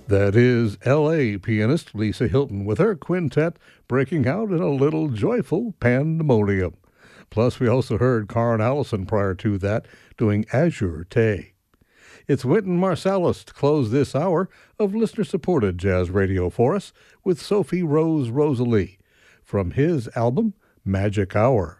That is L.A. pianist Lisa Hilton with her quintet breaking out in a little joyful pandemonium. Plus, we also heard Karen Allison prior to that doing Azure Tay. It's Wynton Marsalis to close this hour of listener-supported jazz radio for us with Sophie Rose Rosalie from his album Magic Hour.